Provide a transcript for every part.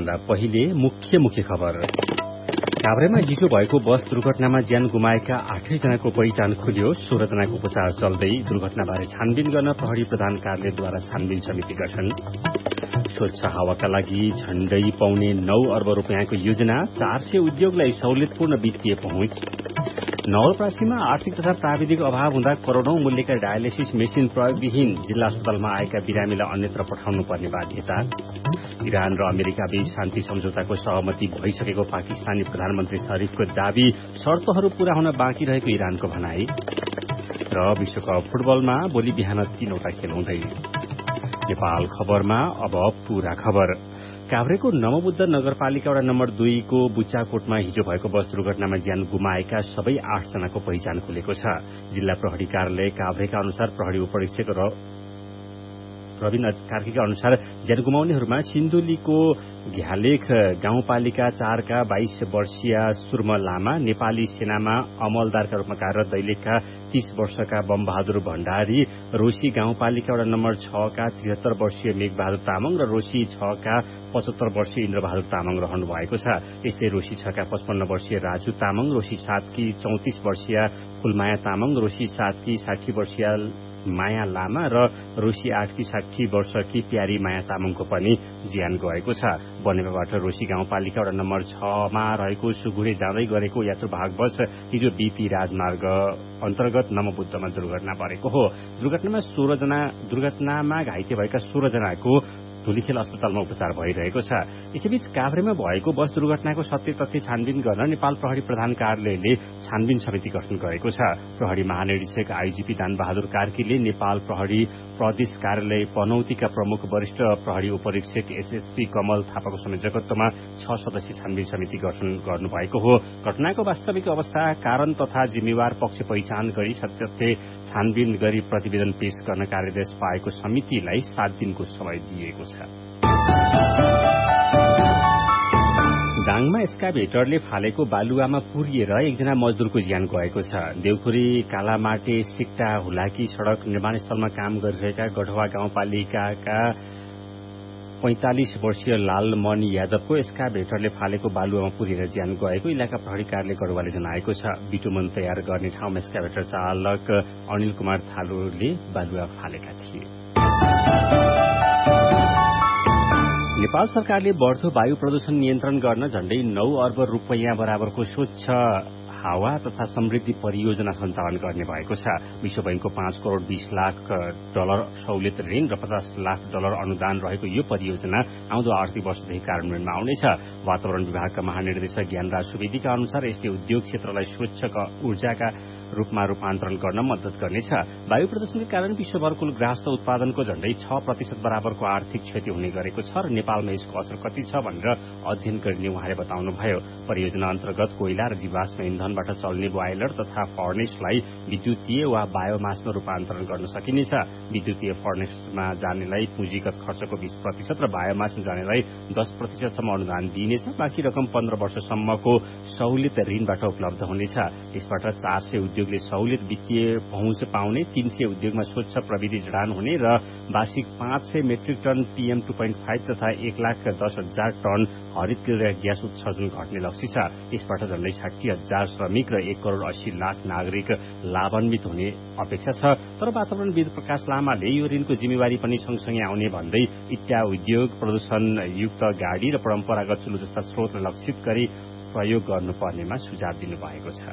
सबैभन्दा पहिले मुख्य खबर। काभ्रेमा हिजो भएको बस दुर्घटनामा ज्यान गुमाएका 8 जनाको पहिचान खुल्यो। 16 जनाको उपचार चल्दै। दुर्घटनाबारे छानबिन गर्न प्रहरी प्रधान कार्यालयद्वारा छानबिन समिति गठन। स्वच्छ हावाका लागि झण्डै पाउने 9 अर्ब रुपियाँको योजना। 400 उद्योगलाई सहुलियतपूर्ण वित्तीय पहुँच। नवलपरासीमा आर्थिक तथा प्राविधिक अभाव हुँदा करोड़ौं मूल्यका डायलिसिस मेसिन प्रयोगविहीन। जिल्ला अस्पतालमा आएका बिरामीलाई अन्यत्र पठाउनु पर्ने बाध्यता। इरान र अमेरिका बीच शान्ति सम्झौताको सहमति भइसकेको पाकिस्तानी प्रधानमन्त्री शरीफको दावी। शर्तहरू पूरा हुन बाँकी रहेको इरानको भनाई। र विश्वकप फुटबलमा भोलि बिहान 3वटा खेल हुँदै। नेपाल खबरमा अब पूरा खबर। काभ्रेको नमबुद्ध नगरपालिका वडा नम्बर 2 को बुच्चाकोटमा हिजो भएको बस दुर्घटनामा ज्यान गुमाएका सबै 8 जनाको पहिचान खुलेको छ। जिल्ला प्रहरी कार्यालय काभ्रेका अनुसार प्रहरी उपरीक्षक रविन कार्कीका अनुसार ज्यान गुमाउनेहरूमा सिन्धुलीको घ्यालेख गाउँपालिका 4 का 22 वर्षीय सुर्म लामा, नेपाली सेनामा अमलदारका रूपमा कार्यरत दैलेखका 30 वर्षका बमबहादुर भण्डारी, रोशी गाउँपालिका वडा नम्बर 6 का 73 वर्षीय मेघबहादुर तामाङ र रोशी 6 का 75 वर्षीय इन्द्रबहादुर तामाङ रहनु भएको छ। यस्तै रोशी 6 का 55 वर्षीय राजु तामाङ, रोशी 7 की 34 वर्षीय फुलमाया तामाङ, रोशी 7 की 60 वर्षीय माया लामा र रोशी 8 की 60 वर्षकी प्यारी माया तामाङको पनि ज्यान गएको छ। बनेपाबाट रोशी गाउँपालिका वडा नम्बर 6 मा रहेको सुगुडे जाँदै गरेको यात्रुवाहक बस हिजो बीपी राजमार्ग अन्तर्गत नमबुद्धमा दुर्घटना परेको हो। दुर्घटनामा घाइते भएका 16 जनाको धुलीखेल अस्पतालमा उपचार भइरहेको छ। यसैबीच काभ्रेमा भएको बस दुर्घटनाको सत्य तथ्य छानबिन गर्न नेपाल प्रहरी प्रधान कार्यालयले छानबिन समिति गठन गरेको छ। प्रहरी महानिरीक्षक आईजीपी दानबहादुर कार्कीले नेपाल प्रहरी प्रदेश कार्यालय पनौतीका प्रमुख वरिष्ठ प्रहरी उपरीक्षक एसएसपी कमल थापाको संयोजकत्वमा 6 सदस्यीय छानबिन समिति गठन गर्नुभएको हो। घटनाको वास्तविक अवस्था, कारण तथा जिम्मेवार पक्ष पहिचान गरी सत्य तथ्य छानबिन गरी प्रतिवेदन पेश गर्न कार्यादेश पाएको समितिलाई 7 दिनको समय दिएको छ। दाङमा एस्काभेटरले फालेको बालुवामा पुरिएर 1 जना मजदूरको ज्यान गएको छ। देउखुरी कालामाटे सिक्टा हुलाकी सड़क निर्माणस्थलमा काम गरिरहेका गढवा गाउँपालिकाका 45 वर्षीय लालमणि यादवको एस्काभेटरले फालेको बालुवामा पुरिएर ज्यान गएको इलाका प्रहरी कार्यालय गढवाले जनाएको छ। बिटुमन तयार गर्ने ठाउँमा एस्काभेटर चालक अनिल कुमार थालुले बालुवा फालेका थिए। नेपाल सरकारले बढ्दो वायु प्रदूषण नियन्त्रण गर्न झण्डै 9 अर्ब रुपैयाँ बराबरको स्वच्छ हावा तथा समृद्धि परियोजना सञ्चालन गर्ने भएको छ। विश्व बैंकको 5 करोड़ 20 लाख डलर सहुलियत ऋण र 50 लाख डलर अनुदान रहेको यो परियोजना आउँदो आर्थिक वर्षदेखि कार्यान्वयनमा आउनेछ। वातावरण विभागका महानिर्देशक ज्ञानराज सुवेदीका अनुसार यसले उद्योग क्षेत्रलाई स्वच्छ ऊर्जाका रूपमा रूपान्तरण गर्न मद्दत गर्नेछ। वायु प्रदूषणका कारण विश्वभर कुल गृहस्थ उत्पादनको झण्डै 6% बराबरको आर्थिक क्षति हुने गरेको छ र नेपालमा यसको असर कति छ भनेर अध्ययन गर्ने उहाँले बताउनुभयो। परियोजना अन्तर्गत कोइला र जीवाश्म ईन्धनबाट चल्ने बोइलर तथा फर्नेसलाई विद्युतीय वा बायोमासमा रूपान्तरण गर्न सकिनेछ। विद्युतीय फर्नेसमा जानेलाई पुँजीगत खर्चको 20% र बायोमासमा जानेलाई 10% सम्म अनुदान दिइनेछ। बाँकी रकम 15 वर्षसम्मको सहुलियत ऋणबाट उपलब्ध हुनेछ। यसबाट 400 उद्योगले सहुलियत वित्तीय पहुँच पाउने, 300 उद्योगमा स्वच्छ प्रविधि जडान हुने र वार्षिक 500 मेट्रिक टन PM 2.5 तथा 1,10,000 टन हरित गृह ग्यास उत्सर्जन घट्ने लक्ष्य छ। यसबाट झण्डै 60,000 श्रमिक र 1 करोड़ 80 लाख नागरिक लाभान्वित हुने अपेक्षा छ। तर वातावरणविद प्रकाश लामाले यो ऋणको जिम्मेवारी पनि सँगसँगै आउने भन्दै इट्टा उद्योग, प्रदूषणयुक्त गाडी र परम्परागत चुलो जस्ता स्रोतलाई लक्षित गरी प्रयोग गर्नुपर्नेमा सुझाव दिनुभएको छ।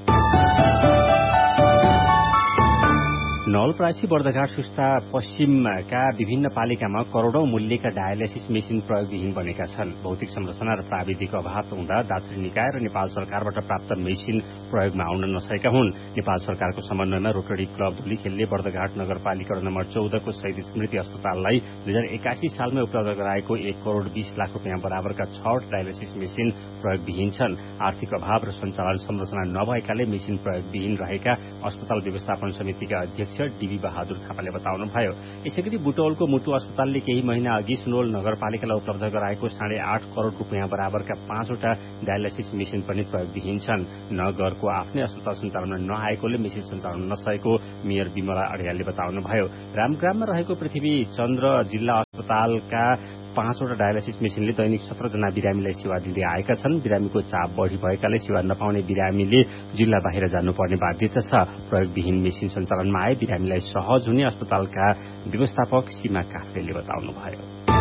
नवलपरासी बर्दघाट सुस्ता पश्चिमका विभिन्न पालिकामा करोड़ौं मूल्यका डायलिसिस मेसिन प्रयोगविहीन बनेका छन्। भौतिक संरचना र प्राविधिक अभाव हुँदा दात्री निकाय र नेपाल सरकारबाट प्राप्त मेसिन प्रयोगमा आउन नसकेका हुन्। नेपाल सरकारको समन्वयमा रोटरी क्लब धुलीखेलले बर्दघाट नगरपालिका नम्बर 14 को शहीद स्मृति अस्पताललाई 2081 सालमा उपलब्ध गराएको 1 करोड़ 20 लाख रुपियाँ बराबरका 6 डायलिसिस मेसिन प्रयोगविहीन छन्। आर्थिक अभाव र सञ्चालन संरचना नभएकाले मेसिन प्रयोगविहीन रहेका अस्पताल व्यवस्थापन समितिका अध्यक्ष डीबी बहादुर थापाले बताउनुभयो। यसैगरी बुटौलको मुटु अस्पतालले केही महिना अघि सुनवल नगरपालिकालाई उपलब्ध गराएको 8.5 करोड़ रुपियाँ बराबरका 5वटा डायलिसिस मेसिन पनि प्रयोगविहीन छन्। नगरको आफ्नै अस्पताल सञ्चालनमा नआएकोले मेसिन सञ्चालन नसकेको मेयर विमला अड्यालले बताउनुभयो। रामग्राममा रहेको पृथ्वी चन्द्र जिल्ला अस्पतालका 5वटा डायलासिस मेसिनले दैनिक 17 जना बिरामीलाई सेवा दिँदै आएका छन्। बिरामीको चाप बढ़ी भएकाले सेवा नपाउने बिरामीले जिल्ला बाहिर जानुपर्ने बाध्यता छ। प्रयोगविहीन मेसिन सञ्चालनमा आए बिरामीलाई सहज हुने अस्पतालका व्यवस्थापक सीमा काफ्रेले बताउनुभयो।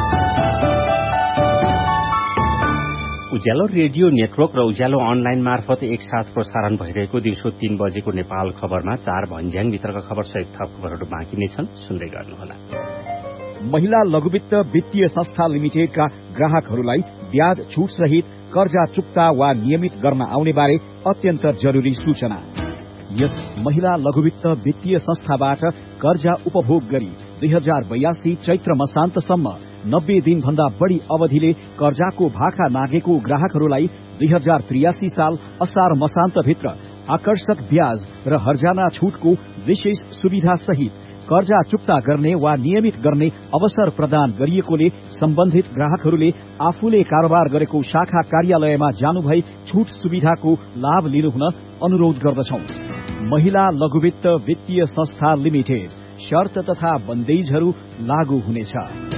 उज्यालो रेडियो नेटवर्क र उज्यालो अनलाइन मार्फत एकसाथ प्रसारण भइरहेको दिउँसो 3 बजेको नेपाल खबरमा 4 भन्ज्याङभित्रका खबर सहित थप खबरहरू बाँकी नै छन्, सुन्दै गर्नुहोला। महिला लघुवित्त वित्तीय संस्था लिमिटेडका ग्राहकहरूलाई ब्याज छुट सहित कर्जा चुक्ता वा नियमित गर्न आउने बारे अत्यन्त जरुरी सूचना। यस महिला लघुवित्त वित्तीय संस्थाबाट कर्जा उपभोग गरी 2082 चैत्र मसान्तसम्म 90 दिन भन्दा बढ़ी अवधिले कर्जाको भाखा नागेको ग्राहकहरूलाई 2083 साल असार मसान्तभित्र आकर्षक ब्याज र हर्जाना छुटको विशेष सुविधा सहित कर्जा चुक्ता गर्ने वा नियमित गर्ने अवसर प्रदान गरिएकोले सम्बन्धित ग्राहकहरूले आफूले कारोबार गरेको शाखा कार्यालयमा जानुभई छुट सुविधाको लाभ लिनुहुन अनुरोध गर्दछौं। महिला लघुवित्त वित्तीय संस्था लिमिटेड, शर्त तथा बन्देजहरू लागू हुनेछ।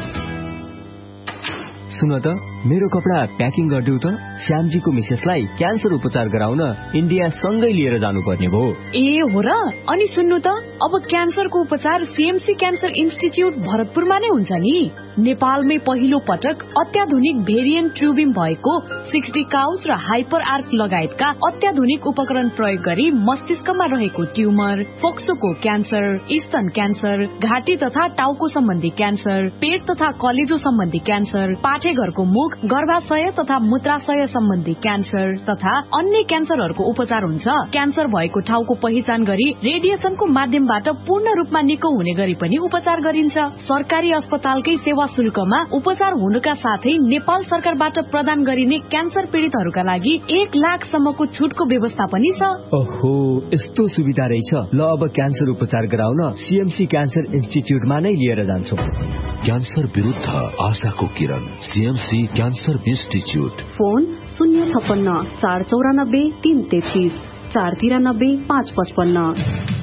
सुन त, मेरो कपडा प्याकिङ गरिदेऊ त। श्यामजीको मिसेसलाई क्यान्सर उपचार गराउन इन्डिया सँगै लिएर जानुपर्ने भयो। ए हो र? अनि सुन्नु त, अब क्यान्सरको उपचार सीएमसी क्यान्सर इन्स्टिच्युट भरतपुरमा नै हुन्छ नि। नेपालमै पहिलो पटक अत्याधुनिक भेरिएन्ट ट्युबिम भएको 60 काउज र हाइपर आर्क लगायतका अत्याधुनिक उपकरण प्रयोग गरी मस्तिष्कमा रहेको ट्युमर, फोक्सोको क्यान्सर, स्तन क्यान्सर, घाँटी तथा टाउको सम्बन्धी क्यान्सर, पेट तथा कलेजो सम्बन्धी क्यान्सर, पाठेघरको मुख, गर्भाशय तथा मूत्राशय सम्बन्धी क्यान्सर तथा अन्य क्यान्सरहरूको उपचार हुन्छ। क्यान्सर भएको ठाउँको पहिचान गरी रेडिएसनको माध्यमबाट पूर्ण रूपमा निको हुने गरी पनि उपचार गरिन्छ। सरकारी अस्पतालकै सेवा शुल्कमा उपचार हुनुका साथै नेपाल सरकारबाट प्रदान गरिने क्यान्सर पीड़ितहरूका लागि 1 लाखसम्मको छुटको व्यवस्था पनि छ। ओहो, यस्तो सुविधा रहेछ। ल, अब क्यान्सर उपचार गराउन सीएमसी क्यान्सर इन्स्टिच्युटमा नै लिएर जान्छौं। क्यान्सर विरुद्ध आशाको किरण, सीएमसी क्यान्सर इन्स्टिच्युट। फोन 056 494 333 493 555।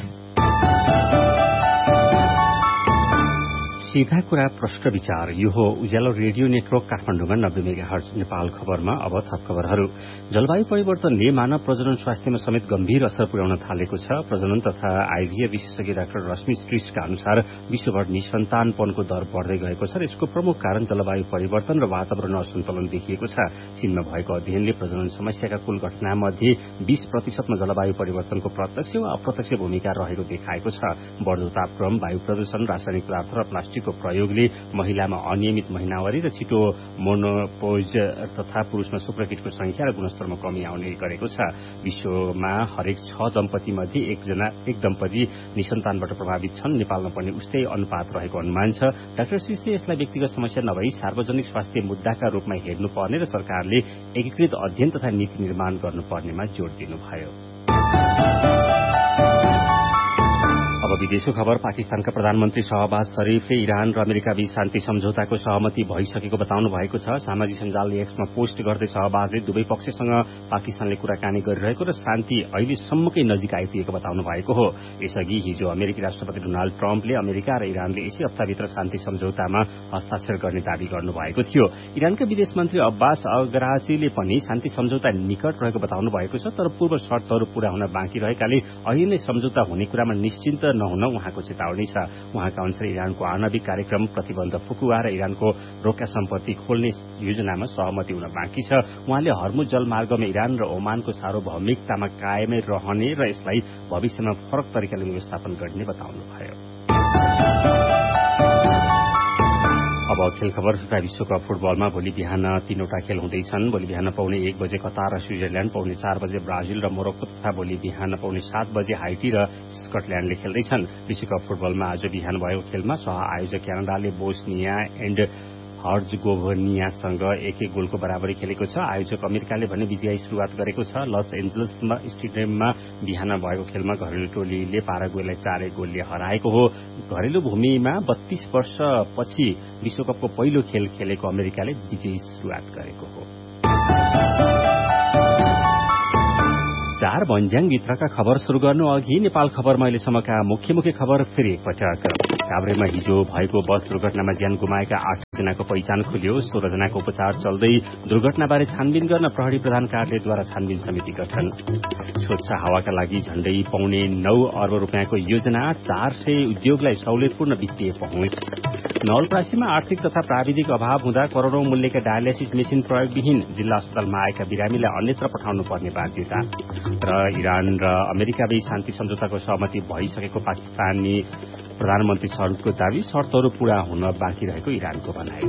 सीधा कुरा प्रश्न विचार। यो हो उज्यालो रेडियो नेटवर्क काठमाडौँमा 90 मेगाहर्ज नेपाल खबरमा। अब थप खबरहरू। जलवायु परिवर्तनले मानव प्रजनन स्वास्थ्यमा समेत गम्भीर असर पुर्याउन थालेको छ। प्रजनन तथा आइभीएफ विशेषज्ञ डाक्टर रश्मि श्रेष्ठका अनुसार विश्वभर निसन्तानपनको दर बढ्दै गएको छ र यसको प्रमुख कारण जलवायु परिवर्तन र वातावरण असन्तुलन देखिएको छ। चीनमा भएको अध्ययनले प्रजनन समस्याका कुल घटनामध्ये 20% जलवायु परिवर्तनको प्रत्यक्ष वा अप्रत्यक्ष भूमिका रहेको देखाएको छ। बढ्दो तापक्रम, वायु प्रदूषण, रासायनिक पदार्थ र प्लास्टिक को प्रयोगले महिलामा अनियमित महिनावरी र छिटो मोनोपोज तथा पुरुषमा शुक्रकीटको संख्या र गुणस्तरमा कमी आउने गरेको छ। विश्वमा हरेक 6 दम्पति मध्ये एक दम्पति निसन्तानबाट प्रभावित छन्। नेपालमा पनि उस्तै अनुपात रहेको अनुमान छ। डाक्टर श्रेष्ठले यसलाई व्यक्तिगत समस्या नभई सार्वजनिक स्वास्थ्य मुद्दाका रूपमा हेर्नुपर्ने र सरकारले एकीकृत अध्ययन तथा नीति निर्माण गर्नुपर्नेमा जोड़ दिनुभयो। अब विदेशको खबर। पाकिस्तानका प्रधानमन्त्री शहबाज शरीफले इरान र अमेरिका बीच शान्ति सम्झौताको सहमति भइसकेको बताउनु भएको छ। सामाजिक सञ्जाल एक्समा पोस्ट गर्दै शहबाजले दुवै पक्षसँग पाकिस्तानले कुराकानी गरिरहेको र शान्ति अहिलेसम्मकै नजिक आइपुगेको बताउनु भएको हो। यसअघि हिजो अमेरिकी राष्ट्रपति डोनाल्ड ट्रम्पले अमेरिका र इरानले यसै हप्ताभित्र शान्ति सम्झौतामा हस्ताक्षर गर्ने दावी गर्नुभएको थियो। इरानका विदेश मन्त्री अब्बास अगराचीले पनि शान्ति सम्झौता निकट रहेको बताउनु भएको छ, तर पूर्व शर्तहरू पूरा हुन बाँकी रहेकाले अहिले नै सम्झौता हुने कुरामा निश्चिन्त नहुन उहाँको चेतावनी छ। उहाँका अनुसार इरानको आणविक कार्यक्रम, प्रतिबन्ध फुकुवा र इरानको रोका सम्पत्ति खोल्ने योजनामा सहमति हुन बाँकी छ। उहाँले हर्मुज जलमार्गमा इरान र ओमानको सार्वभौमिकतामा कायमै रहने र यसलाई भविष्यमा फरक तरिकाले व्यवस्थापन गर्ने बताउनुभयो। अब खेल खबर। फिफा विश्वकप फुटबलमा भोलि बिहान 3वटा खेल हुँदैछन्। भोलि बिहान पौने 1 बजे कतार र स्विजरल्याण्ड, पौने 4 बजे ब्राजिल र मोरक्को तथा भोलि बिहान पौने 7 बजे हाइटी र स्कटल्याण्डले खेल्दैछन्। विश्वकप फुटबलमा आज बिहान भएको खेलमा सह आयोजक क्यानाडाले बोस्निया एन्ड हर्जगोभिनियासँग 1-1 गोलको बराबरी खेलेको छ। आयोजक अमेरिकाले भने विजयी सुरुवात गरेको छ। लस एन्जलसमा स्टेडियममा बिहान भएको खेलमा घरेलु टोलीले पाराग्वेलाई 4-1 गोलले हराएको हो। घरेलु भूमिमा 32 वर्षपछि विश्वकपको पहिलो खेल खेलेको अमेरिकाले विजयी सुरुवात गरेको हो। 4 भन्ज्याङभित्रका खबर सुरु गर्नु अघि नेपाल खबरमा अहिलेसम्मका मुख्य खबर फेरि एकपटक। काभ्रेमा हिजो भएको बस दुर्घटनामा ज्यान गुमाएका 8 जनाको पहिचान खुल्यो। 16 जनाको उपचार चल्दै। दुर्घटनाबारे छानबिन गर्न प्रहरी प्रधान कार्यालयद्वारा छानबिन समिति गठन। स्वच्छ हावाका लागि झण्डै 9.25 अर्ब रुपियाँको योजना। 400 उद्योगलाई सहुलियतपूर्ण वित्तीय पहुँच। नवलपरासीमा आर्थिक तथा प्राविधिक अभाव हुँदा करोड़ौं मूल्यका डायलिसिस मेसिन प्रयोगविहीन। जिल्ला अस्पतालमा आएका बिरामीलाई अन्यत्र पठाउनु पर्ने बाध्यता। र इरान र अमेरिकाबीच शान्ति सम्झौताको सहमति भइसकेको पाकिस्तानी प्रधानमन्त्री सरुदको दावी। शर्तहरू पूरा हुन बाँकी रहेको इरानको भनाइ।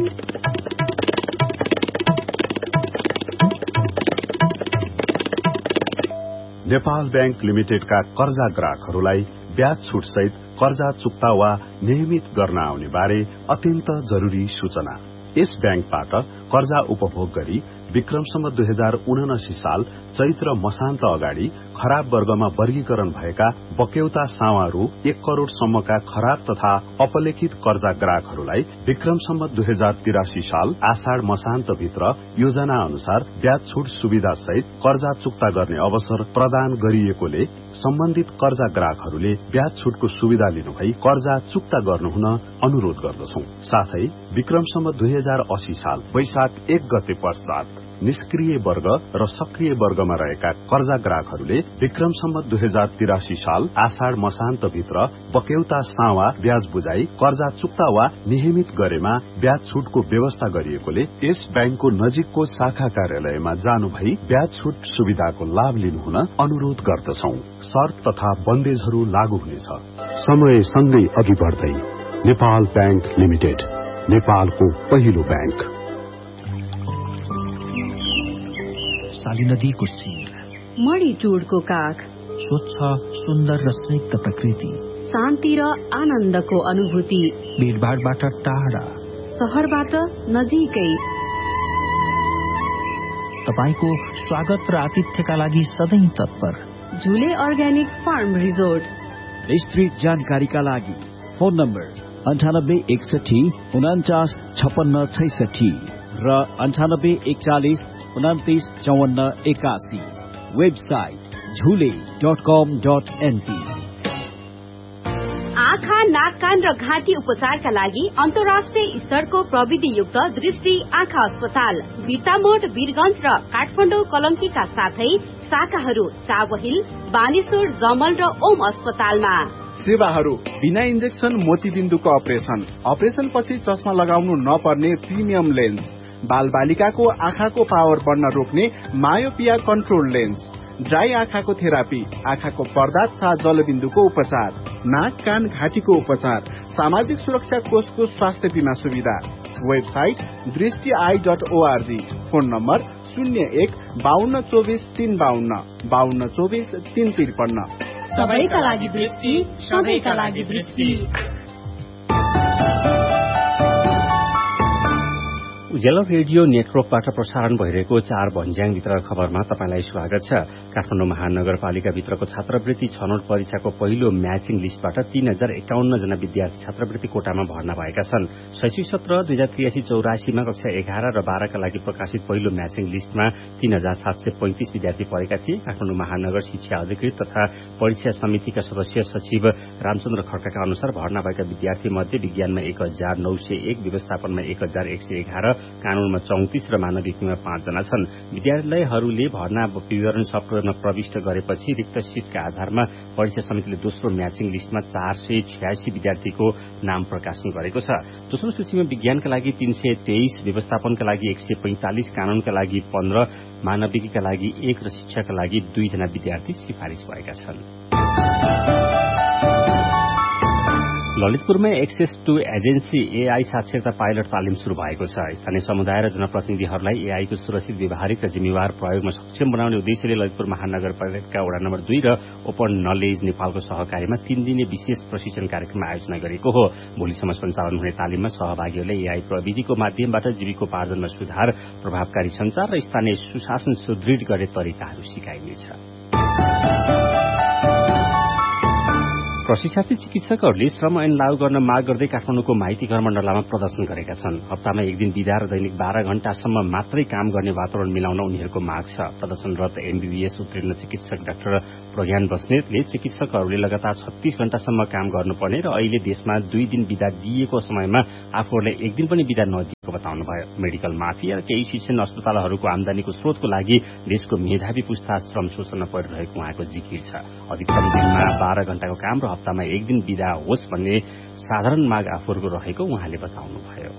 नेपाल बैंक लिमिटेडका कर्जा ग्राहकहरूलाई ब्याज छुट सहित कर्जा चुक्ता वा नियमित गर्न आउने बारे अत्यन्त जरूरी सूचना। यस बैंकबाट कर्जा उपभोग गरी विक्रमसम्म 2079 साल चैत्र मसान्त अगाडि खराब वर्गमा वर्गीकरण भएका बक्यौता सावारू 1 करोड़ सम्मका खराब तथा अपलेखित कर्जा ग्राहकहरूलाई विक्रमसम्म 2083 साल आषाढ़ मसान्त भित्र योजना अनुसार ब्याज छुट सुविधा सहित कर्जा चुक्ता गर्ने अवसर प्रदान गरिएकोले सम्बन्धित कर्जा ग्राहकहरूले ब्याज छुटको सुविधा लिनुभई कर्जा चुक्ता गर्नुहुन अनुरोध गर्दछौं। साथै विक्रमसम्म 2080 साल वैशाख 1 गते पश्चात निष्क्रिय वर्ग र सक्रिय वर्गमा रहेका कर्जा ग्राहकहरूले विक्रमसम्म 2083 साल आषाढ़ मसान्त भित्र बक्यौता सावा ब्याज बुझाई कर्जा चुक्ता वा नियमित गरेमा ब्याज छुटको व्यवस्था गरिएकोले यस बैंकको नजिकको शाखा कार्यालयमा जानु भई ब्याज छुट सुविधाको लाभ लिनुहुन अनुरोध गर्दछौं। शर्त तथा बन्देजहरू लागू हुनेछ। समय सँगै अघि बढ्दै नेपाल बैंक लिमिटेड, नेपालको पहिलो बैंक। साली नदीको शिर, मणिचुडको काख, स्वच्छ सुन्दर र स्निग्ध प्रकृति, शान्ति र आनन्दको अनुभूति, भीडभाडबाट टाढा, शहरबाट नजिकै। तपाईको स्वागत र आतिथ्यका लागि सधैँ तत्पर। झुले अर्ग्यानिक फार्म रिजोर्ट। विस्तृत जानकारीका लागि फोन नम्बर 9861 49 56 66 र 9841 29 54 81। वेबसाइट झुले.com.np। आँखा, नाक, कान र घाँटी उपचारका लागि अन्तर्राष्ट्रिय स्तरको प्रविधियुक्त दृष्टि आँखा अस्पताल बिर्तामोड, वीरगंज र काठमाडौँ कलंकीका साथै शाखाहरू चाबहिल, बानेश्वर, जमल र ओम अस्पतालमा। सेवाहरू बिना इन्जेक्सन मोतीबिन्दुको अपरेसन पछि चस्मा लगाउनु नपर्ने प्रिमियम लेन्स, बाल बालिकाको आँखाको पावर बढ्न रोक्ने मायोपिया कन्ट्रोल लेन्स, ड्राई आँखाको थेरापी, आँखाको पर्दा तथा जलबिन्दुको उपचार, नाक, कान, घाँटीको उपचार, सामाजिक सुरक्षा कोषको स्वास्थ्य बीमा सुविधा। वेबसाइट दृष्टि.org। Phone number 01 52 24 352 52 24 353। सबैका लागि दृष्टि, सबैका लागि दृष्टि। उज्यालो रेडियो नेटवर्कबाट प्रसारण भइरहेको 4 भन्ज्याङ भित्र खबरमा तपाईलाई स्वागत छ। काठमाडौँ महानगरपालिका भित्रको छात्रवृत्ति छनौट परीक्षाको पहिलो म्याचिङ लिस्टबाट 3051 जना विद्यार्थी छात्रवृत्ति कोटामा भर्ना भएका छन्। शैक्षिक सत्र 2083-84 मा कक्षा 11 र 12 का लागि प्रकाशित पहिलो म्याचिङ लिस्टमा 3735 विद्यार्थी परेका थिए। काठमाडौँ महानगर शिक्षा अधिकृत तथा परीक्षा समितिका सदस्य सचिव रामचन्द्र खड्काका अनुसार भर्ना भएका विद्यार्थी मध्ये विज्ञानमा 1901, व्यवस्थापनमा 1111, कानूनमा 34 र मानविकीमा 5 जना छन्। विद्यालयहरूले भर्ना विवरण सफ्टवेयरमा प्रविष्ट गरेपछि रिक्त सीटका आधारमा परीक्षा समितिले दोस्रो म्याचिङ लिस्टमा 486 विद्यार्थीको नाम प्रकाशन गरेको छ। दोस्रो सूचीमा विज्ञानका लागि 323, व्यवस्थापनका लागि 145, कानूनका लागि 15, मानविकीका लागि 1 र शिक्षाका लागि 2 जना विद्यार्थी सिफारिश भएका छन्। ललितपुरमा एक्सेस टू एजेन्सी एआई साक्षरता पाइलट तालिम शुरू भएको छ। स्थानीय समुदाय र जनप्रतिनिधिहरूलाई एआईको सुरक्षित व्यवहारिक र जिम्मेवार प्रयोगमा सक्षम बनाउने उद्देश्यले ललितपुर महानगरपालिका वडा नम्बर 2 र ओपन नलेज नेपालको सहकार्यमा 3 दिने विशेष प्रशिक्षण कार्यक्रम आयोजना गरेको हो। भोलिसम्म सञ्चालन हुने तालिममा सहभागीहरूले एआई प्रविधिको माध्यमबाट जीविकोपार्जनमा सुधार, प्रभावकारी सञ्चार र स्थानीय सुशासन सुदृढ गर्ने तरिकाहरू सिकाइनेछ। प्रशिक्षार्थी चिकित्सकहरूले श्रम ऐन लागू गर्न माग गर्दै काठमाडौँको माइती घर मण्डलामा प्रदर्शन गरेका छन्। हप्तामा एक दिन बिदा र दैनिक 12 घण्टासम्म मात्रै काम गर्ने वातावरण मिलाउन उनीहरूको माग छ। प्रदर्शनरत एमबीबीएस उत्तीर्ण चिकित्सक डाक्टर प्रज्ञान बस्नेतले चिकित्सकहरूले लगातार 36 घण्टासम्म काम गर्नुपर्ने र अहिले देशमा 2 दिन बिदा दिइएको समयमा आफूहरूलाई एक दिन पनि बिदा नदिएको बताउनुभयो। मेडिकल माफिया र केही शिक्षण अस्पतालहरूको आमदानीको स्रोतको लागि देशको मेधावी पुस्ता श्रम शोषण परिरहेको उहाँको जिकिर छ। अधिकतम दिनमा 12 घण्टाको काम र हप्तामा एक दिन बिदा होस् भन्ने साधारण माग आफूहरूको रहेको उहाँले बताउनुभयो।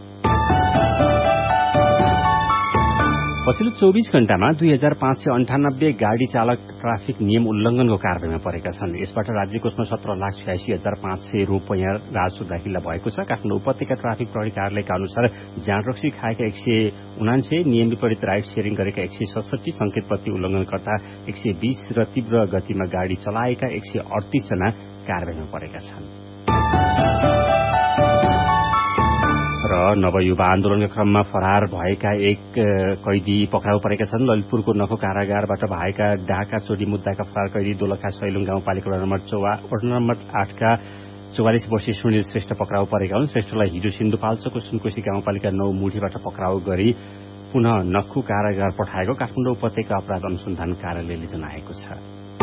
पछिल्लो 24 घण्टामा 2598 गाड़ी चालक ट्राफिक नियम उल्लंघनको कारवाहीमा परेका छन्। यसबाट राज्य कोषमा 17,86,500 रूपैयाँ राजस्व दाखिला भएको छ। काठमाडौँ उपत्यका ट्राफिक प्रहरी कार्यालयका अनुसार जाँड रक्सी खाएका 179, नियम विपरीत राइड शेयरिङ गरेका 167, संकेत बत्ती उल्लंघनकर्ता 120 र तीव्र गतिमा गाड़ी चलाएका 138 जना कारवाहीमा परेका छन्। र नवयुवा आन्दोलनका क्रममा फरार भएका एक कैदी पक्राउ परेका छन्। ललितपुरको नखो कारागारबाट भएका ढाका चोरी मुद्दाका फरार कैदी दोलखा सैलुङ गाउँपालिका वडा नम्बर 8 का 44 वर्षीय सुनिल श्रेष्ठ पक्राउ परेका हुन्। श्रेष्ठलाई हिजो सिन्धुपाल्चोकको सुनकोशी गाउँपालिका 9 मुठीबाट पक्राउ गरी पुनः नखु कारागार पठाएको काठमाडौँ उपत्यका अपराध अनुसन्धान कार्यालयले जनाएको छ।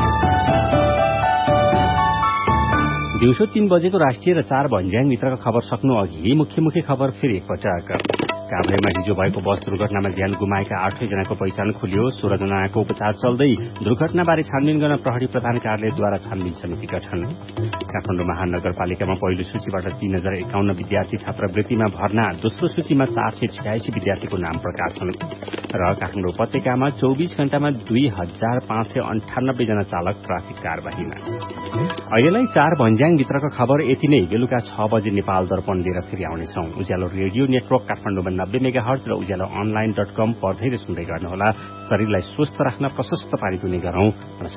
दिउँसो 3 बजेको राष्ट्रिय र 4 भन्ज्याङ भित्रका खबर सक्नु अघि मुख्य खबर फेरि एकपटक। काभ्रेमा हिजो भएको बस दुर्घटनामा ज्यान गुमाएका 8 जनाको पहिचान खुल्यो। 16 जनाको उपचार चल्दै दुर्घटनाबारे छानबिन गर्न प्रहरी प्रधान कार्यालयद्वारा छानबिन समिति गठन। काठमाडौँ महानगरपालिकामा पहिलो सूचीबाट 3051 विद्यार्थी छात्रवृत्तिमा भर्ना, दोस्रो सूचीमा 486 विद्यार्थीको नाम प्रकाशन। र काठमाडौँ उपत्यकामा 24 घण्टामा 2598 जना चालक ट्राफिक कारवाहीमा। अहिलेलाई 4 भन्ज्याङ भित्रका खबर यति नै। बेलुका 6 बजे नेपाल दर्पण लिएर फेरि आउनेछौं। उज्यालो रेडियो नेटवर्क काठमाडौँमा 90 मेगाहर्ज र उज्यालो अनलाइन.com पढ्दै र सुन्दै गर्नुहोला। शरीरलाई स्वस्थ राख्न प्रशस्त पानी पिउने गरौं।